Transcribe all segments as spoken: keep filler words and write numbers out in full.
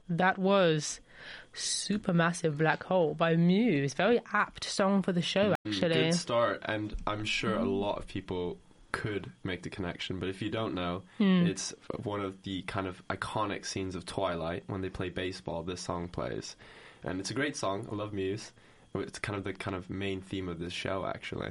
that was Supermassive Black Hole by Muse. Very apt song for the show, actually. Good start, and I'm sure a lot of people could make the connection, but if you don't know, mm. it's one of the kind of iconic scenes of Twilight. When they play baseball, this song plays, and it's a great song. I love Muse. It's kind of the kind of main theme of this show, actually.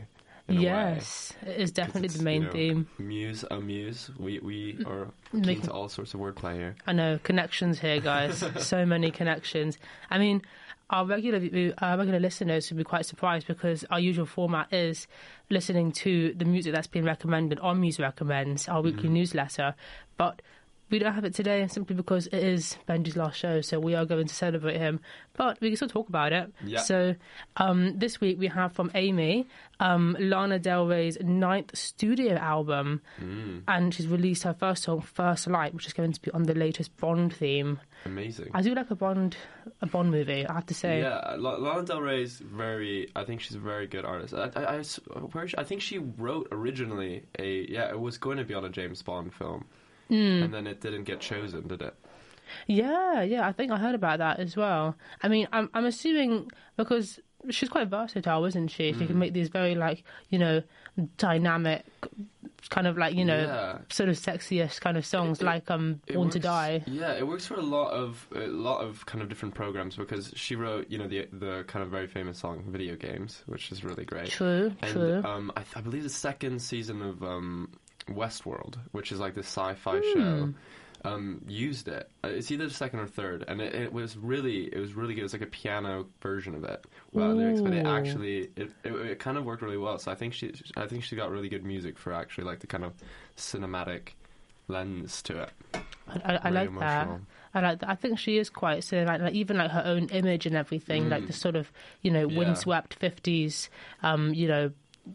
Yes, it is definitely the main you know, theme. Muse, amuse. We we are keen Making, to all sorts of wordplay here. I know, connections here, guys. So many connections. I mean, our regular our regular listeners would be quite surprised because our usual format is listening to the music that's been recommended on Muse Recommends, our weekly mm. newsletter. But we don't have it today simply because it is Benji's last show, so we are going to celebrate him. But we can still talk about it. Yeah. So um, this week we have from Amy, um, Lana Del Rey's ninth studio album. Mm. And she's released her first song, First Light, which is going to be on the latest Bond theme. Amazing. I do like a Bond a Bond movie, I have to say. Yeah, L- Lana Del Rey's very... I think she's a very good artist. I, I, I, where she, I think she wrote originally a... Yeah, it was going to be on a James Bond film. Mm. And then it didn't get chosen, did it? Yeah, yeah, I think I heard about that as well. I mean, I'm I'm assuming because she's quite versatile, isn't she? She mm. can make these very, like, you know, dynamic, kind of like, you know, yeah. sort of sexiest kind of songs, it, like um, Born works, to Die. Yeah, it works for a lot of a lot of kind of different programs because she wrote, you know, the the kind of very famous song Video Games, which is really great. True, and, true. Um, I, I believe the second season of um, Westworld, which is like this sci-fi mm. show, um, used it. It's either the second or third, and it, it was really, it was really good. It was like a piano version of it, well, lyrics, but it actually, it, it, it kind of worked really well. So I think she, I think she got really good music for actually like the kind of cinematic lens to it. I, I, I like emotional. that. I like that. I think she is quite so like, like even like her own image and everything, mm. like the sort of, you know, yeah. windswept fifties, um, you know,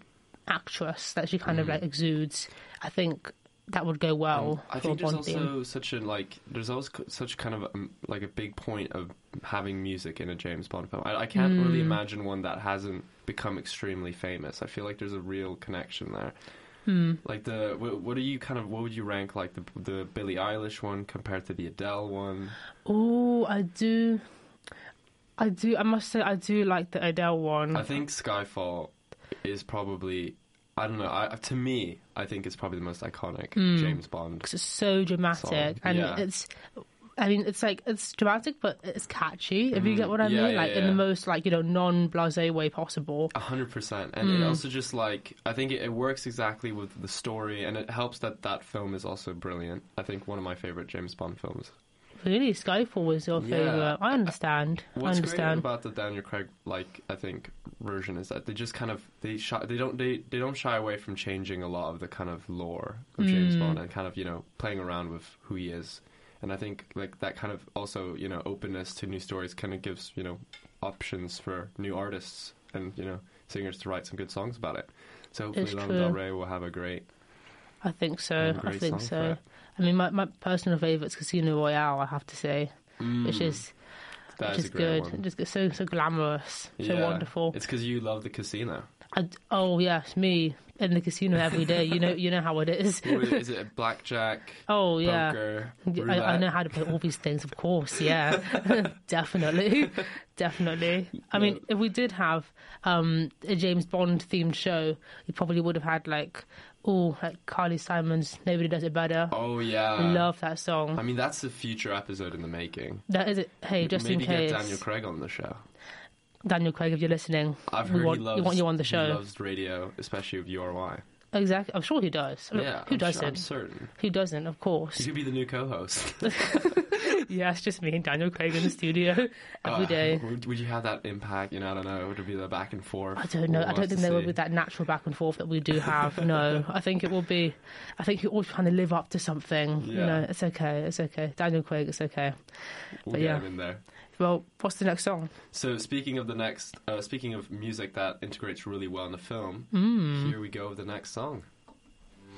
actress that she kind mm. of like exudes. I think that would go well. Um, I for think there's Bond also theme. such a like. There's also such kind of um, like a big point of having music in a James Bond film. I, I can't mm. really imagine one that hasn't become extremely famous. I feel like there's a real connection there. Mm. Like the what, what do you kind of what would you rank like the the Billie Eilish one compared to the Adele one? Oh, I do, I do. I must say I do like the Adele one. I think Skyfall is probably. I don't know. I, to me, I think it's probably the most iconic mm. James Bond. Because it's so dramatic, song. and yeah. it's. I mean, it's like it's dramatic, but it's catchy. If mm. you get what I yeah, mean, yeah, like yeah. in the most like you know non-blasé way possible. A hundred percent, and mm. it also just like I think it, it works exactly with the story, and it helps that that film is also brilliant. I think one of my favorite James Bond films. Really, Skyfall was your yeah. favorite. I understand. What's I understand. great about the Daniel Craig, like I think, version is that they just kind of they shy, they don't they, they don't shy away from changing a lot of the kind of lore of James mm. Bond and kind of you know playing around with who he is. And I think like that kind of also you know openness to new stories kind of gives you know options for new artists and you know singers to write some good songs about it. So hopefully Lana Del Rey will have a great. I think so. I think so. I mean, my, my personal favourite is Casino Royale, I have to say, mm. which is that which is is a great good. one. Just so so glamorous, so yeah. wonderful. It's because you love the casino. I, oh yes, me in the casino every day. You know, you know how it is. Is it a blackjack? Oh yeah, poker, I, I know how to play all these things. Of course, yeah, definitely, definitely. I mean, if we did have um, a James Bond themed show, we probably would have had like. Oh, like Carly Simon's Nobody Does It Better. Oh, yeah. I love that song. I mean, that's a future episode in the making. That is it. Hey, just Maybe in case. get Daniel Craig on the show. Daniel Craig, if you're listening, I've we heard want, he loves, we want you on the show. He loves radio, especially with U R Y. Exactly. I'm sure he does. Yeah, Who I'm doesn't? Sure, I'm certain. Who doesn't, of course. You could be the new co-host. Yeah, it's just me and Daniel Craig in the studio every uh, day. Would, would you have that impact? You know, I don't know. Would it be the back and forth? I don't know. We'll I don't think there will be that natural back and forth that we do have. No, I think it will be. I think you're all trying to live up to something. Yeah. You know, it's okay. It's okay. Daniel Craig, it's okay. We'll but get yeah. him in there. Well, what's the next song? So speaking of the next, uh, speaking of music that integrates really well in the film, mm. here we go with the next song.